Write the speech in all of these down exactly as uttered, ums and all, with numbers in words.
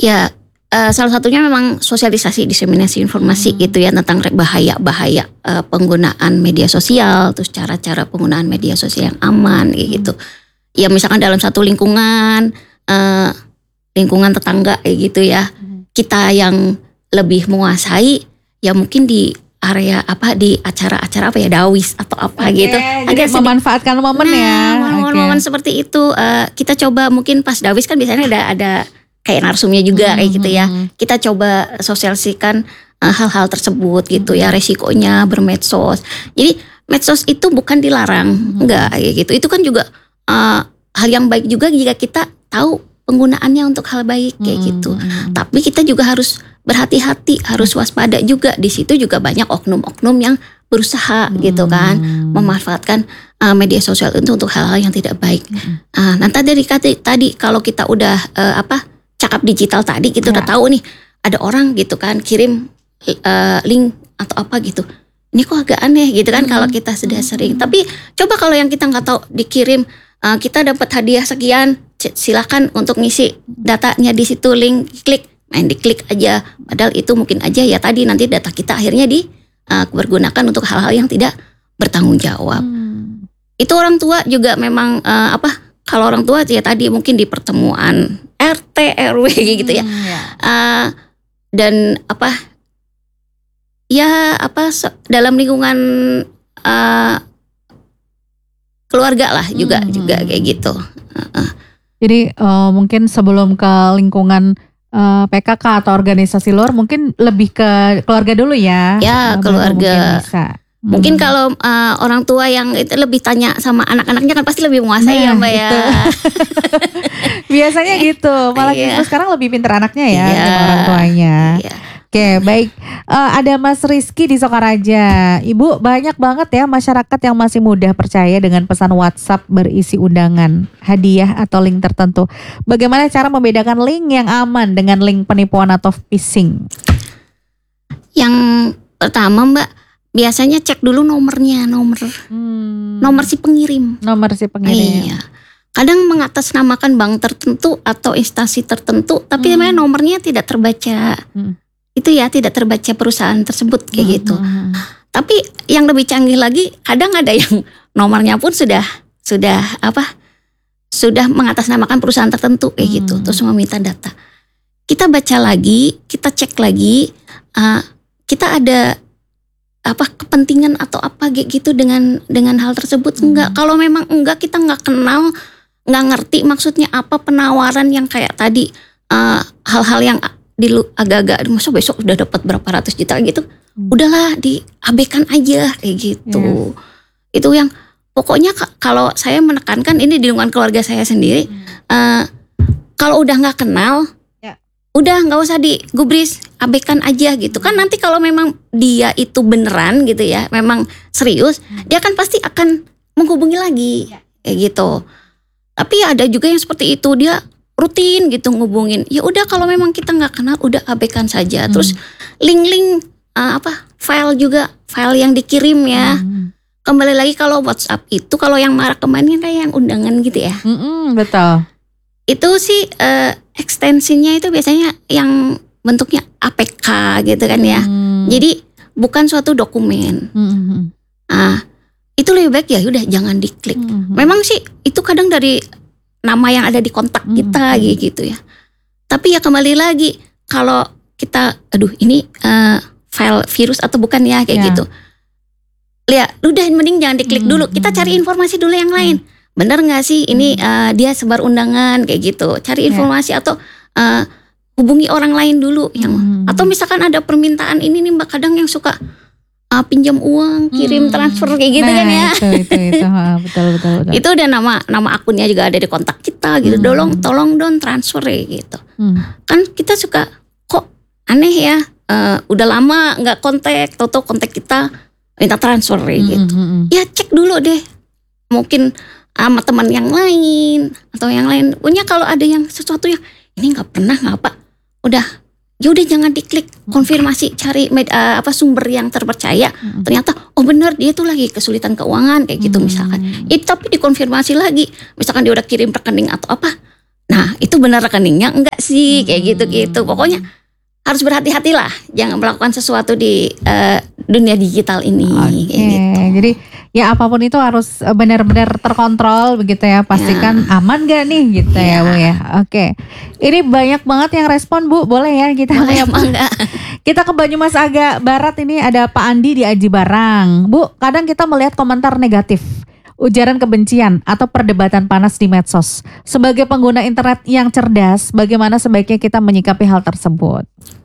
Ya, uh, salah satunya memang sosialisasi, diseminasi informasi hmm. gitu ya tentang bahaya-bahaya uh, penggunaan media sosial, terus cara-cara penggunaan media sosial yang aman kayak hmm. gitu. Ya misalkan dalam satu lingkungan, uh, lingkungan tetangga kayak gitu ya, hmm. kita yang lebih menguasai, ya mungkin di area apa di acara-acara apa ya dawis atau apa okay, gitu. Jadi memanfaatkan momen nah, ya. Momen-momen okay. seperti itu uh, kita coba mungkin pas dawis kan biasanya ada ada kayak narsumnya juga hmm, kayak gitu ya. Kita coba sosialisasikan uh, hal-hal tersebut gitu ya, resikonya bermedsos. Jadi medsos itu bukan dilarang, hmm. enggak kayak gitu. Itu kan juga uh, hal yang baik juga jika kita tahu penggunaannya untuk hal baik kayak hmm. gitu. Tapi kita juga harus berhati-hati, harus waspada juga. Di situ juga banyak oknum-oknum yang berusaha hmm. gitu kan, memanfaatkan uh, media sosial itu untuk hal-hal yang tidak baik. Hmm. Uh, nanti dari tadi kalau kita udah uh, apa cakap digital tadi, kita ya. udah tahu nih ada orang gitu kan kirim uh, link atau apa gitu. Ini kok agak aneh gitu kan hmm. kalau kita sudah sering. Tapi coba kalau yang kita nggak tahu dikirim, uh, kita dapat hadiah sekian, silakan untuk ngisi datanya di situ, link klik. Main diklik aja, padahal itu mungkin aja ya tadi nanti data kita akhirnya dipergunakan uh, untuk hal-hal yang tidak bertanggung jawab. Hmm. Itu orang tua juga memang uh, apa? Kalau orang tua ya tadi mungkin di pertemuan R T R W gitu ya, hmm, ya. Uh, dan apa? Ya apa? Dalam lingkungan uh, keluarga lah juga hmm. juga kayak gitu. Uh, uh. Jadi uh, mungkin sebelum ke lingkungan Uh, P K K atau organisasi luar mungkin lebih ke keluarga dulu ya. Ya, keluarga. Mungkin, bisa. Hmm. mungkin kalau uh, orang tua yang itu lebih tanya sama anak-anaknya kan pasti lebih menguasai nah, ya Mbak ya. Biasanya gitu. Malah iya. gitu sekarang lebih pintar anaknya ya iya. orang tuanya. Iya. Oke, baik. Uh, ada Mas Rizky di Sokaraja. Ibu, banyak banget ya masyarakat yang masih mudah percaya dengan pesan WhatsApp berisi undangan, hadiah atau link tertentu. Bagaimana cara membedakan link yang aman dengan link penipuan atau phishing? Yang pertama Mbak, biasanya cek dulu nomornya, nomor hmm. nomor si pengirim. Nomor si pengirim. Iya. Kadang mengatasnamakan bank tertentu atau instansi tertentu, tapi hmm. nomornya tidak terbaca. Hmm. Itu ya tidak terbaca perusahaan tersebut kayak hmm, gitu. Hmm. Tapi yang lebih canggih lagi, kadang ada yang nomornya pun sudah sudah apa? Sudah mengatasnamakan perusahaan tertentu kayak hmm. gitu, terus meminta data. Kita baca lagi, kita cek lagi, uh, kita ada apa kepentingan atau apa kayak gitu dengan dengan hal tersebut hmm. enggak. Kalau memang enggak, kita nggak kenal, nggak ngerti maksudnya apa penawaran yang kayak tadi uh, hal-hal yang di agak-agak masa besok udah dapat berapa ratus juta gitu, hmm. udahlah diabaikan aja kayak gitu. Yeah. Itu yang pokoknya k- kalau saya menekankan ini di lingkungan keluarga saya sendiri, hmm. uh, kalau udah nggak kenal, yeah. udah nggak usah digubris, abaikan aja gitu. Kan nanti kalau memang dia itu beneran gitu ya, memang serius, hmm. dia kan pasti akan menghubungi lagi yeah. kayak gitu. Tapi ada juga yang seperti itu, dia rutin gitu ngubungin. Ya udah kalau memang kita nggak kenal, udah abaikan saja. Hmm. Terus link-link uh, apa file juga, file yang dikirim ya. Hmm. Kembali lagi kalau WhatsApp itu kalau yang marak kemarin kayak yang undangan gitu ya. Hmm, betul. Itu sih uh, ekstensinya itu biasanya yang bentuknya A P K gitu kan ya. Hmm. Jadi bukan suatu dokumen. Hmm. Nah, itu lebih baik ya udah jangan diklik. Hmm. Memang sih itu kadang dari nama yang ada di kontak kita hmm. gitu ya. Tapi ya kembali lagi kalau kita aduh ini uh, file virus atau bukan ya kayak ya. gitu. Lihat, udah mending jangan diklik hmm. dulu. Kita cari informasi dulu yang lain. Hmm. Bener nggak sih ini uh, dia sebar undangan kayak gitu. Cari informasi ya. atau uh, hubungi orang lain dulu yang hmm. atau misalkan ada permintaan ini nih Mbak, kadang yang suka Uh, pinjam uang, kirim hmm. transfer kayak gitu nah, kan ya. Itu itu itu ha, betul, betul betul. Itu udah nama nama akunnya juga ada di kontak kita gitu. Hmm. Tolong tolong don transfer ya gitu. Hmm. Kan kita suka kok aneh ya. Uh, udah lama nggak kontak, toto kontak kita minta transfer ya gitu. Hmm, hmm. Ya cek dulu deh. Mungkin sama teman yang lain atau yang lain. Punya kalau ada yang sesuatu yang ini nggak pernah nggak apa. Udah ya udah jangan diklik, konfirmasi, cari med, uh, apa sumber yang terpercaya. Hmm. Ternyata oh benar dia tuh lagi kesulitan keuangan kayak gitu hmm. misalkan. Itu tapi dikonfirmasi lagi, misalkan dia udah kirim rekening atau apa. Nah itu benar rekeningnya enggak sih, kayak gitu-gitu. Pokoknya harus berhati-hatilah, jangan melakukan sesuatu di uh, dunia digital ini. Oke, kayak gitu. Jadi ya apapun itu harus benar-benar terkontrol begitu ya. Pastikan ya. Aman gak nih gitu ya, ya Bu ya. Oke, ini banyak banget yang respon Bu. Boleh ya kita boleh, enggak. Kita ke Banyumas agak barat, ini ada Pak Andi di Aji Barang. Bu, kadang kita melihat komentar negatif, ujaran kebencian atau perdebatan panas di medsos. Sebagai pengguna internet yang cerdas, bagaimana sebaiknya kita menyikapi hal tersebut?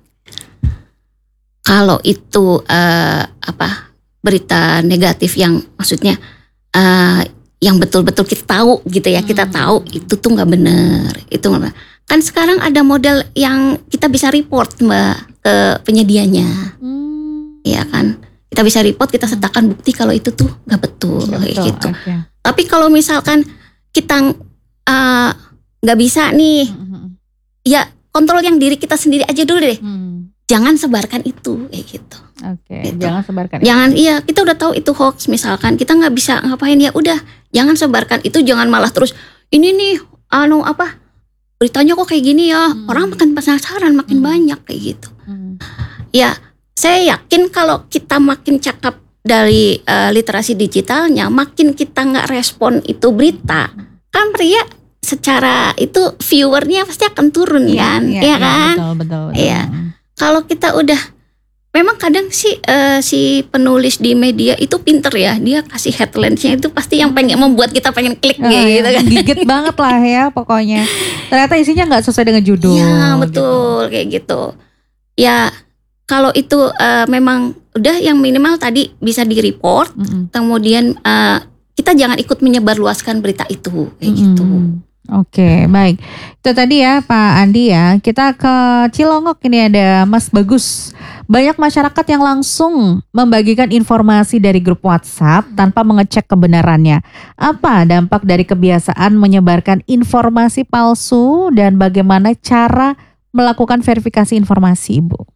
Kalau itu uh, apa berita negatif yang maksudnya uh, yang betul-betul kita tahu gitu ya, hmm. kita tahu itu tuh nggak benar, itu nggak. Kan sekarang ada model yang kita bisa report Mbak ke penyedianya, hmm. ya kan? Kita bisa report, kita sertakan bukti kalau itu tuh nggak betul, ya, kayak betul, gitu. Okay. Tapi kalau misalkan kita nggak uh, bisa nih, hmm. ya kontrol yang diri kita sendiri aja dulu deh. Hmm. Jangan sebarkan itu, kayak gitu. Oke. Okay, gitu. Jangan sebarkan. Jangan, itu. iya kita udah tahu itu hoax misalkan, kita nggak bisa ngapain ya udah, jangan sebarkan itu, jangan malah terus ini nih, anu apa beritanya kok kayak gini ya, hmm. orang makin penasaran, makin hmm. banyak kayak gitu. Hmm. Ya. Saya yakin kalau kita makin cakap dari uh, literasi digitalnya, makin kita nggak respon itu berita, kan pria secara itu viewernya pasti akan turun ya, kan, ya, ya kan? Betul, betul, betul. Ya, kalau kita udah, memang kadang sih uh, si penulis di media itu pinter ya, dia kasih headline-nya itu pasti yang pengen membuat kita pengen klik oh, gitu ya, kan. Gigit banget lah ya pokoknya. Ternyata isinya nggak sesuai dengan judul. Ya betul, gitu. Kayak gitu. Ya. Kalau itu uh, memang udah yang minimal tadi bisa di-report, mm-hmm. kemudian uh, kita jangan ikut menyebarluaskan berita itu, kayak mm-hmm. gitu. Oke, okay, baik. Itu tadi ya Pak Andi ya. Kita ke Cilongok, ini ada Mas Bagus. Banyak masyarakat yang langsung membagikan informasi dari grup WhatsApp tanpa mengecek kebenarannya. Apa dampak dari kebiasaan menyebarkan informasi palsu dan bagaimana cara melakukan verifikasi informasi, Ibu?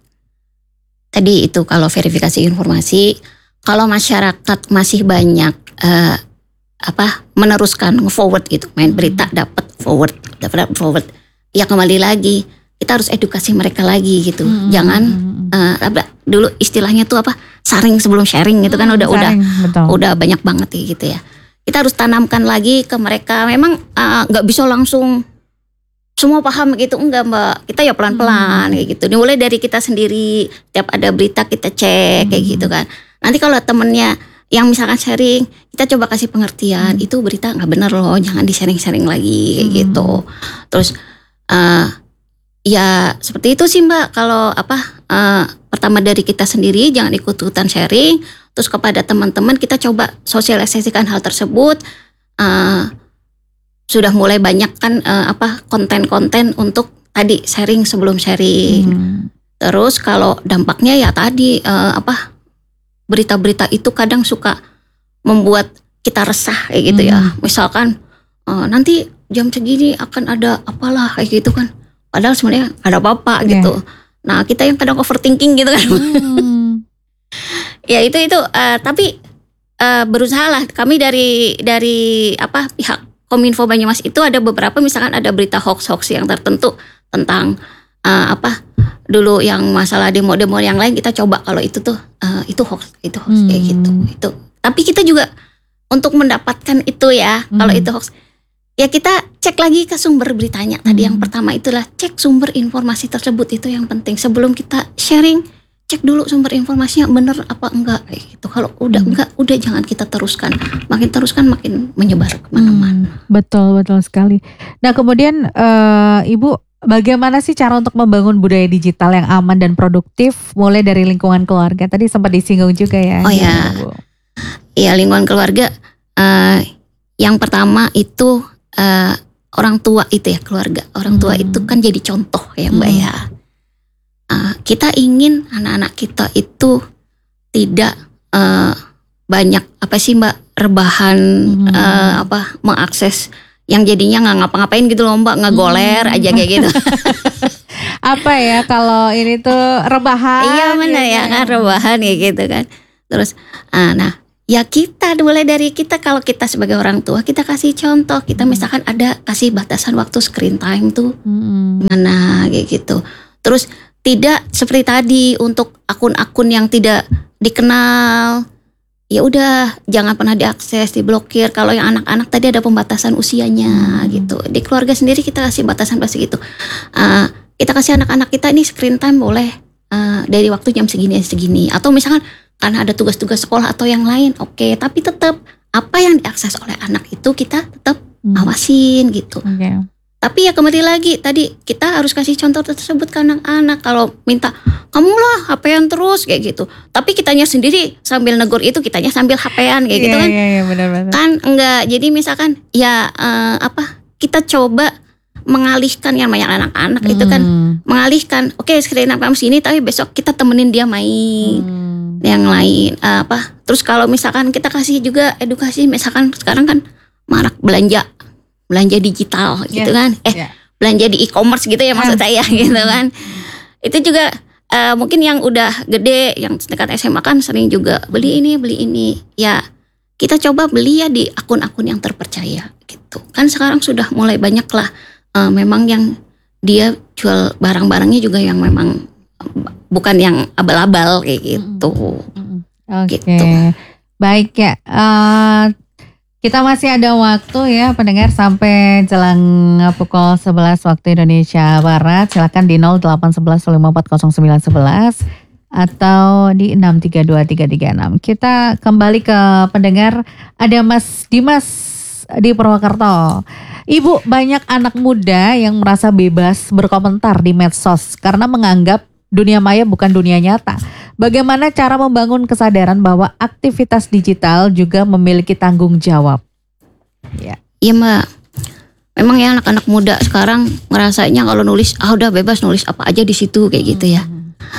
Tadi itu kalau verifikasi informasi, kalau masyarakat masih banyak uh, apa meneruskan forward gitu, main berita dapat forward, dapat forward, ya kembali lagi kita harus edukasi mereka lagi gitu. Hmm. Jangan uh, apa, dulu istilahnya tuh apa saring sebelum sharing gitu kan, udah saring, udah betul. udah banyak banget gitu ya. Kita harus tanamkan lagi ke mereka. Memang nggak uh, bisa langsung semua paham gitu, enggak Mbak, kita ya pelan-pelan hmm. kayak gitu. Dimulai dari kita sendiri, tiap ada berita kita cek hmm. kayak gitu kan. Nanti kalau temennya yang misalkan sharing, kita coba kasih pengertian, hmm. itu berita nggak benar loh, jangan di-sharing-sharing lagi kayak hmm. gitu. Terus uh, ya seperti itu sih Mbak, kalau apa uh, pertama dari kita sendiri jangan ikut-ikutan sharing, terus kepada teman-teman kita coba sosialisasikan hal tersebut. Uh, Sudah mulai banyak kan uh, apa konten-konten untuk tadi sharing sebelum sharing. Hmm. Terus kalau dampaknya ya tadi uh, apa berita-berita itu kadang suka membuat kita resah kayak gitu hmm. ya. Misalkan uh, nanti jam segini akan ada apalah kayak gitu kan. Padahal sebenarnya ada apa-apa yeah. gitu. Nah kita yang kadang overthinking gitu kan. Hmm. ya itu itu uh, tapi uh, berusahalah kami dari dari apa pihak Kominfo Banyumas itu ada beberapa, misalkan ada berita hoax-hoax yang tertentu tentang uh, apa dulu yang masalah demo-demo yang lain, kita coba kalau itu tuh uh, itu hoax, itu hoax hmm. kayak gitu. Itu. Tapi kita juga untuk mendapatkan itu ya, hmm. kalau itu hoax, ya kita cek lagi ke sumber beritanya. Tadi hmm. yang pertama itulah cek sumber informasi tersebut, itu yang penting. Sebelum kita sharing, cek dulu sumber informasinya bener apa enggak kayak gitu. Kalau udah hmm. enggak, udah jangan kita teruskan. Makin teruskan makin menyebar kemana-mana. Hmm, betul betul sekali. Nah kemudian uh, Ibu, bagaimana sih cara untuk membangun budaya digital yang aman dan produktif, mulai dari lingkungan keluarga? Tadi sempat disinggung juga ya. Oh ya, iya lingkungan keluarga. Uh, yang pertama itu uh, orang tua itu ya, keluarga. Orang tua hmm. itu kan jadi contoh ya Mbak hmm. ya. Uh, kita ingin anak-anak kita itu tidak uh, banyak apa sih Mbak rebahan hmm. uh, apa mengakses yang jadinya nggak ngapa-ngapain gitu loh Mbak, ngegoler hmm. aja kayak gitu. Apa ya kalau ini tuh rebahan? Iya mana gitu. ya kan rebahan kayak gitu kan. Terus uh, nah Ya kita mulai dari kita, kalau kita sebagai orang tua kita kasih contoh, kita misalkan ada kasih batasan waktu screen time tuh Hmm. mana kayak gitu. Terus tidak seperti tadi untuk akun-akun yang tidak dikenal, ya udah jangan pernah diakses, diblokir. Kalau yang anak-anak tadi ada pembatasan usianya Hmm. gitu. Di keluarga sendiri kita kasih batasan pasti gitu. Uh, kita kasih anak-anak kita ini screen time boleh uh, dari waktu jam segini segini. Atau misalkan karena ada tugas-tugas sekolah atau yang lain, oke. Okay. Tapi tetap apa yang diakses oleh anak itu kita tetap Hmm. awasin gitu. Okay. Tapi ya kembali lagi tadi kita harus kasih contoh tersebut ke anak-anak. Kalau minta kamu lah H P-an terus kayak gitu, tapi kitanya sendiri sambil negur itu, kitanya sambil H P-an kayak gitu Iya, kan, iya, iya, benar-benar. kan enggak. Jadi misalkan ya eh, apa kita coba mengalihkan yang banyak anak-anak itu kan, Hmm. mengalihkan. Oke, screen time kamu sini, tapi besok kita temenin dia main Hmm. yang lain eh, apa. Terus kalau misalkan kita kasih juga edukasi, misalkan sekarang kan marak belanja belanja digital gitu Yeah, kan, eh yeah. belanja di e-commerce gitu ya maksud saya gitu kan. Itu juga uh, mungkin yang udah gede, yang dekat S M A kan sering juga beli ini beli ini. Ya kita coba beli ya di akun-akun yang terpercaya gitu. Kan sekarang sudah mulai banyak lah uh, memang yang dia jual barang-barangnya juga yang memang bukan yang abal-abal kayak gitu. Oke, Gitu. baik ya. Uh, kita masih ada waktu ya pendengar sampai jelang pukul sebelas waktu Indonesia Barat. Silakan di nol delapan satu satu lima empat nol sembilan satu satu atau di enam tiga dua tiga tiga enam. Kita kembali ke pendengar. Ada Mas Dimas di Purwokerto. Ibu, banyak anak muda yang merasa bebas berkomentar di medsos karena menganggap dunia maya bukan dunia nyata. Bagaimana cara membangun kesadaran bahwa aktivitas digital juga memiliki tanggung jawab? Ya. Iya Mbak, memang ya anak-anak muda sekarang ngerasanya kalau nulis ah udah bebas nulis apa aja di situ kayak gitu ya.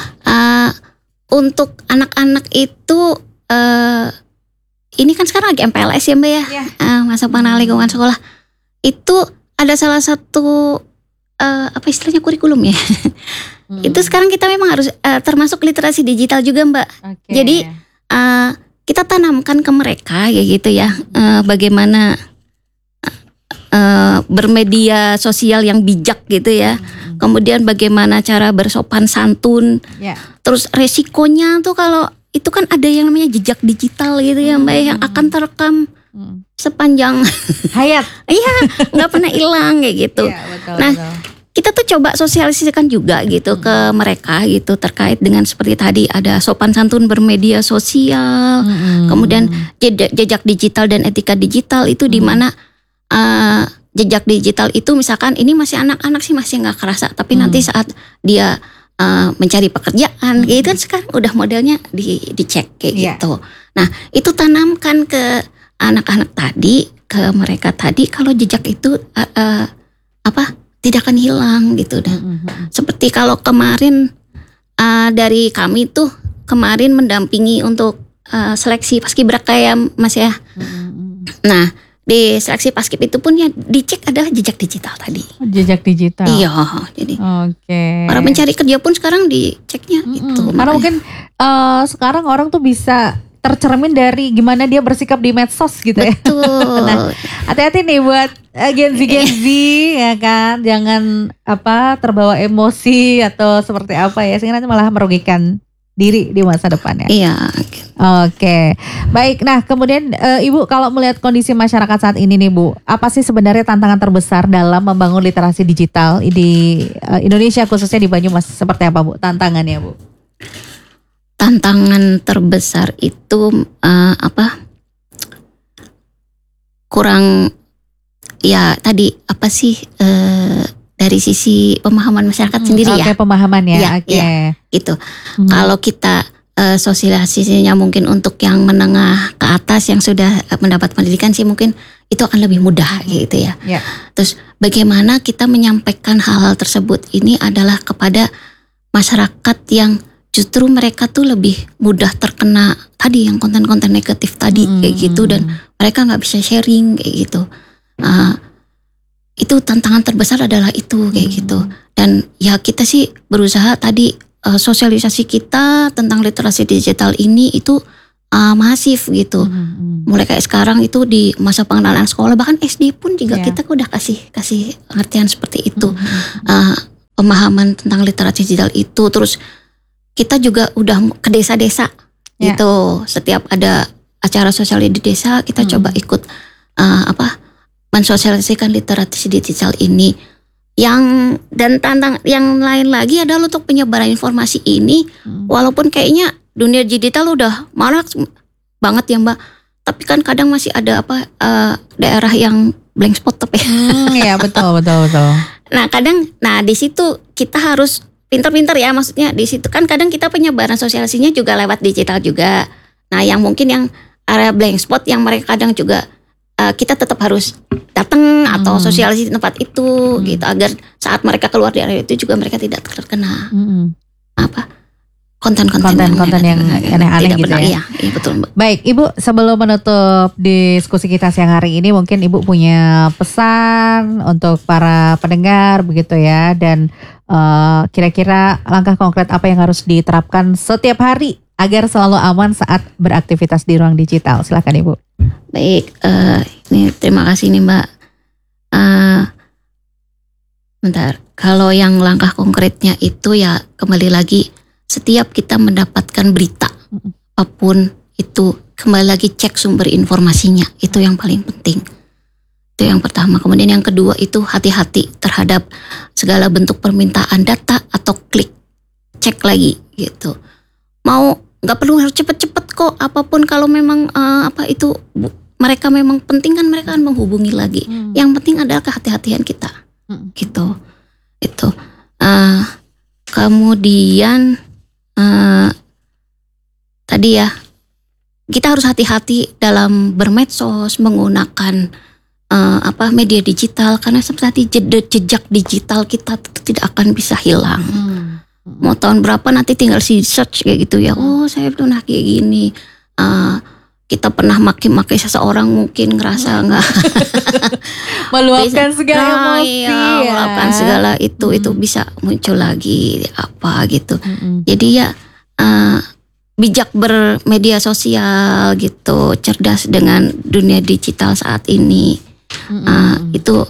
Uh, untuk anak-anak itu uh, ini kan sekarang lagi M P L S ya Mbak ya, Ya. Uh, masa pengenalan lingkungan sekolah. Itu ada salah satu uh, apa istilahnya kurikulum ya. Hmm. Itu sekarang kita memang harus uh, termasuk literasi digital juga Mbak. Okay. Jadi uh, kita tanamkan ke mereka ya gitu ya, uh, bagaimana uh, bermedia sosial yang bijak gitu ya. Hmm. Kemudian bagaimana cara bersopan santun. Yeah. Terus resikonya tuh kalau itu kan ada yang namanya jejak digital gitu ya Mbak, hmm. yang akan terekam hmm. sepanjang hayat. Iya, nggak pernah hilang kayak gitu. Yeah, betul, nah. betul. Kita tuh coba sosialisasikan juga gitu hmm. ke mereka gitu terkait dengan seperti tadi ada sopan santun bermedia sosial, hmm. kemudian jejak, jejak digital dan etika digital itu hmm. di mana uh, jejak digital itu misalkan ini masih anak-anak sih masih nggak kerasa, tapi hmm. nanti saat dia uh, mencari pekerjaan, hmm. gitu kan sekarang udah modelnya di dicek kayak yeah. gitu. Nah itu tanamkan ke anak-anak tadi, ke mereka tadi kalau jejak itu uh, uh, apa? tidak akan hilang gitu dah. Mm-hmm. Seperti kalau kemarin uh, dari kami tuh kemarin mendampingi untuk uh, seleksi paskibraka ya Mas ya. Mm-hmm. Nah di seleksi paskib itu pun ya dicek adalah jejak digital tadi. Jejak digital. Iya, jadi. Oke. Okay. Para pencari kerja pun sekarang diceknya mm-hmm. gitu. Karena makanya. mungkin uh, sekarang orang tuh bisa tercermin dari gimana dia bersikap di medsos gitu ya. Betul. Nah, hati-hati nih buat Gen Z Gen Z ya kan, jangan apa terbawa emosi atau seperti apa ya, sehingga nanti malah merugikan diri di masa depan ya. Iya. Oke, baik. Nah kemudian e, Ibu kalau melihat kondisi masyarakat saat ini nih Bu, apa sih sebenarnya tantangan terbesar dalam membangun literasi digital di e, Indonesia khususnya di Banyumas, seperti apa Bu tantangannya Bu? Tantangan terbesar itu uh, apa? Kurang ya tadi apa sih uh, dari sisi pemahaman masyarakat hmm, sendiri okay, ya? Pemahaman ya, ya oke. Okay. Ya, gitu. Hmm. Kalau kita uh, sosialisasinya mungkin untuk yang menengah ke atas yang sudah mendapat pendidikan sih mungkin itu akan lebih mudah gitu ya. Yeah. Terus bagaimana kita menyampaikan hal-hal tersebut ini adalah kepada masyarakat yang justru mereka tuh lebih mudah terkena tadi yang konten-konten negatif tadi hmm. kayak gitu, dan mereka nggak bisa sharing kayak gitu. Uh, itu tantangan terbesar adalah itu kayak hmm. gitu. Dan ya kita sih berusaha tadi uh, sosialisasi kita tentang literasi digital ini itu uh, masif gitu. Hmm. Mulai kayak sekarang itu di masa pengenalan sekolah, bahkan S D pun juga Yeah. kita udah kasih kasih pengertian seperti itu. Hmm. Uh, pemahaman tentang literasi digital itu. Terus kita juga udah ke desa-desa Yeah. gitu. Setiap ada acara sosial di desa kita Hmm. coba ikut uh, apa mensosialisasikan literasi digital ini. Yang dan tantang yang lain lagi adalah untuk penyebaran informasi ini, Hmm. walaupun kayaknya dunia digital udah marak banget ya Mbak, tapi kan kadang masih ada apa uh, daerah yang blank spot tapi. Hmm, ya betul betul betul. Nah kadang, nah di situ kita harus pinter-pinter ya, maksudnya di situ kan kadang kita penyebaran sosialisasinya juga lewat digital juga. Nah yang mungkin yang area blank spot yang mereka kadang juga uh, kita tetap harus datang atau Hmm. sosialisasi di tempat itu Hmm. gitu, agar saat mereka keluar dari area itu juga mereka tidak terkena Hmm. apa konten-konten Konten-konten yang negatif, aneh-aneh tidak gitu benar. ya. Iya, iya betul Mbak. Baik, Ibu, sebelum menutup diskusi kita siang hari ini, mungkin Ibu punya pesan untuk para pendengar begitu ya, dan uh, kira-kira langkah konkret apa yang harus diterapkan setiap hari agar selalu aman saat beraktivitas di ruang digital. Silakan Ibu. Baik, uh, ini terima kasih nih Mbak. Uh, bentar, kalau yang langkah konkretnya itu ya kembali lagi, setiap kita mendapatkan berita apapun itu kembali lagi cek sumber informasinya, itu yang paling penting. Itu yang pertama. Kemudian yang kedua itu hati-hati terhadap segala bentuk permintaan data atau klik, cek lagi gitu. Mau nggak perlu harus cepet-cepet kok, apapun kalau memang uh, apa itu bu, mereka memang penting kan mereka akan menghubungi lagi. Hmm. Yang penting adalah kehati-hatian kita, Hmm. gitu. Itu. Uh, kemudian uh, tadi ya kita harus hati-hati dalam bermedsos, menggunakan uh, apa media digital, karena seperti jejak jejak digital kita itu tidak akan bisa hilang. Hmm. Mau tahun berapa nanti tinggal si search kayak gitu ya. Oh saya pernah kayak gini. Uh, kita pernah maki-maki seseorang mungkin ngerasa nggak Meluapkan bisa- segala Nah, emosi iya, ya. meluapkan segala itu Hmm. itu bisa muncul lagi apa gitu. Hmm. Jadi ya uh, bijak bermedia sosial gitu, cerdas dengan dunia digital saat ini. Hmm. Uh, itu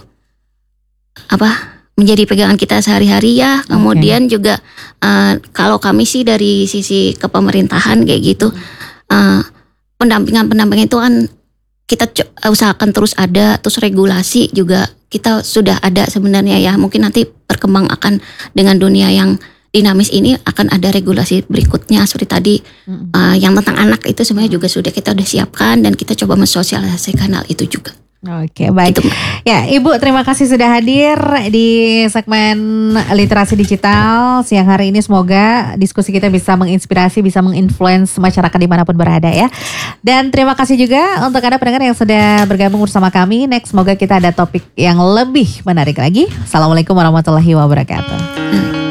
apa menjadi pegangan kita sehari-hari ya. Kemudian juga uh, kalau kami sih dari sisi kepemerintahan kayak gitu, uh, pendampingan-pendampingan itu kan kita co- usahakan terus ada, terus regulasi juga kita sudah ada sebenarnya ya. Mungkin nanti berkembang akan dengan dunia yang dinamis ini akan ada regulasi berikutnya seperti tadi Hmm. uh, yang tentang anak itu sebenarnya juga sudah kita udah siapkan dan kita coba mensosialisasikan hal itu juga. Oke, baik. Itu, Mbak. Ya, Ibu terima kasih sudah hadir di segmen literasi digital siang hari ini. Semoga diskusi kita bisa menginspirasi, bisa menginfluence masyarakat dimanapun berada ya. Dan terima kasih juga untuk Anda pendengar yang sudah bergabung bersama kami. Next, semoga kita ada topik yang lebih menarik lagi. Assalamualaikum warahmatullahi wabarakatuh.